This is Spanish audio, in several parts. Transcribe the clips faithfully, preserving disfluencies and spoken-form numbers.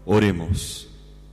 Oremos.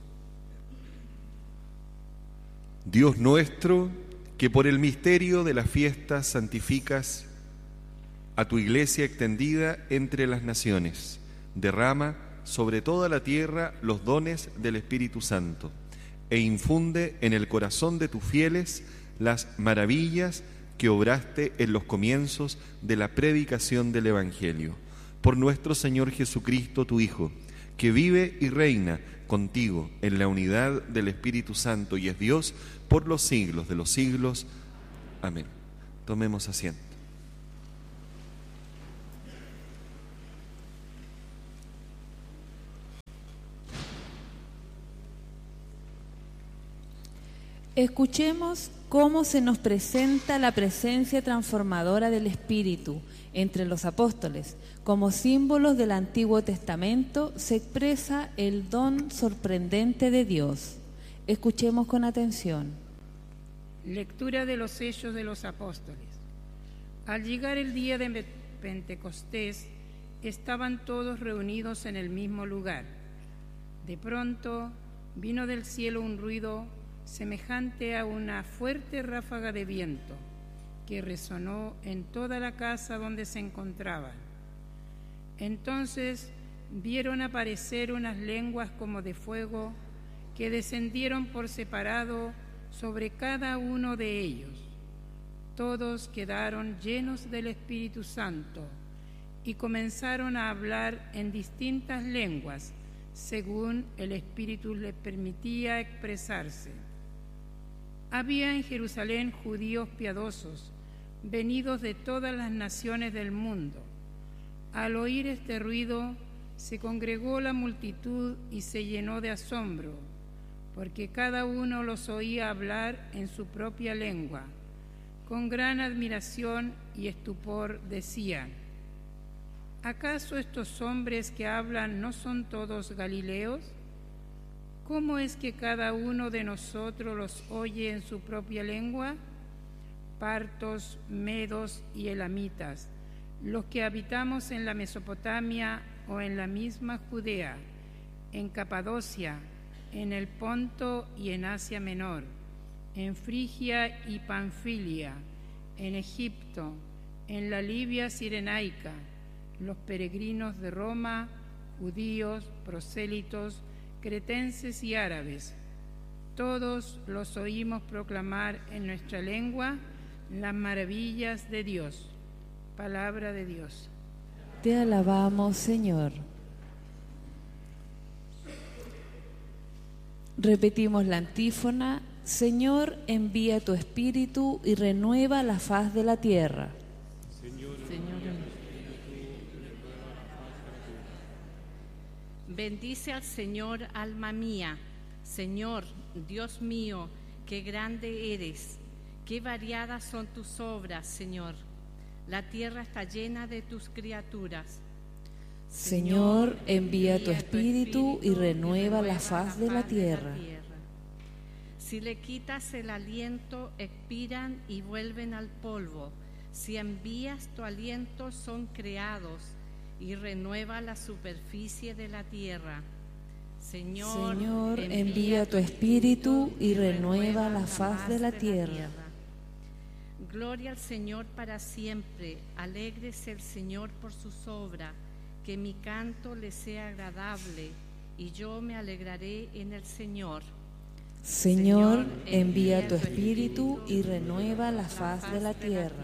Dios nuestro, que por el misterio de las fiestas santificas a tu iglesia extendida entre las naciones, derrama sobre toda la tierra los dones del Espíritu Santo e infunde en el corazón de tus fieles las maravillas que obraste en los comienzos de la predicación del Evangelio. Por nuestro Señor Jesucristo, tu Hijo, que vive y reina contigo en la unidad del Espíritu Santo y es Dios por los siglos de los siglos. Amén. Tomemos asiento. Escuchemos cómo se nos presenta la presencia transformadora del Espíritu entre los apóstoles. Como símbolos del Antiguo Testamento se expresa el don sorprendente de Dios. Escuchemos con atención. Lectura de los Hechos de los Apóstoles. Al llegar el día de Pentecostés, estaban todos reunidos en el mismo lugar. De pronto vino del cielo un ruido semejante a una fuerte ráfaga de viento, que resonó en toda la casa donde se encontraban. Entonces vieron aparecer unas lenguas como de fuego que descendieron por separado sobre cada uno de ellos. Todos quedaron llenos del Espíritu Santo y comenzaron a hablar en distintas lenguas, según el Espíritu les permitía expresarse. Había en Jerusalén judíos piadosos, venidos de todas las naciones del mundo. Al oír este ruido, se congregó la multitud y se llenó de asombro, porque cada uno los oía hablar en su propia lengua. Con gran admiración y estupor decían: ¿acaso estos hombres que hablan no son todos galileos? ¿Cómo es que cada uno de nosotros los oye en su propia lengua? Partos, medos y elamitas, los que habitamos en la Mesopotamia o en la misma Judea, en Capadocia, en el Ponto y en Asia Menor, en Frigia y Panfilia, en Egipto, en la Libia cirenaica, los peregrinos de Roma, judíos, prosélitos, cretenses y árabes, todos los oímos proclamar en nuestra lengua las maravillas de Dios. Palabra de Dios. Te alabamos, Señor. Repetimos la antífona: Señor, envía tu Espíritu y renueva la faz de la tierra. Señor, Señor, bendice al Señor, alma mía. Señor, Dios mío, qué grande eres, qué variadas son tus obras, Señor. La tierra está llena de tus criaturas. Señor, envía tu Espíritu y renueva la faz de la tierra. Si le quitas el aliento, expiran y vuelven al polvo. Si envías tu aliento, son creados y renueva la superficie de la tierra. Señor, Señor, envía tu Espíritu y renueva la faz de la tierra. Gloria al Señor para siempre. Alégrese el Señor por sus obras. Que mi canto le sea agradable y yo me alegraré en el Señor. Señor, envía tu Espíritu y renueva la faz de la tierra.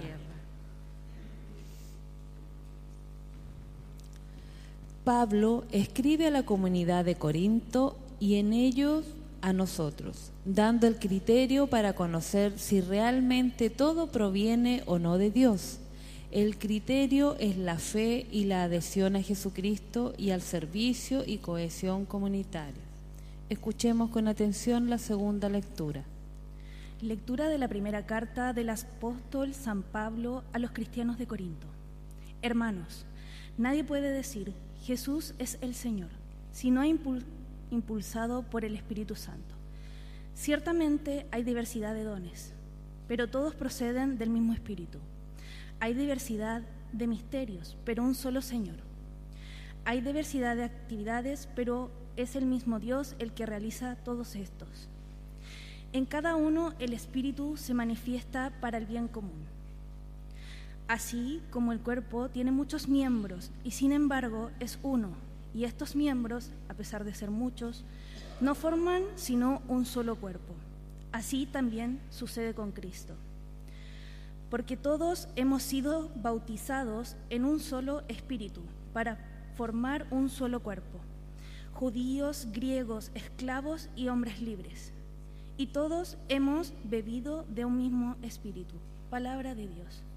Pablo escribe a la comunidad de Corinto y en ellos a nosotros, dando el criterio para conocer si realmente todo proviene o no de Dios. El criterio es la fe y la adhesión a Jesucristo y al servicio y cohesión comunitaria. Escuchemos con atención la segunda lectura. Lectura de la primera carta del apóstol San Pablo a los cristianos de Corinto. Hermanos, nadie puede decir Jesús es el Señor si no es impul- impulsado por el Espíritu Santo. Ciertamente hay diversidad de dones, pero todos proceden del mismo Espíritu. Hay diversidad de misterios, pero un solo Señor. Hay diversidad de actividades, pero es el mismo Dios el que realiza todos estos. En cada uno el Espíritu se manifiesta para el bien común. Así como el cuerpo tiene muchos miembros y sin embargo es uno, y estos miembros, a pesar de ser muchos, no forman sino un solo cuerpo. Así también sucede con Cristo. Porque todos hemos sido bautizados en un solo espíritu para formar un solo cuerpo, judíos, griegos, esclavos y hombres libres. Y todos hemos bebido de un mismo espíritu. Palabra de Dios.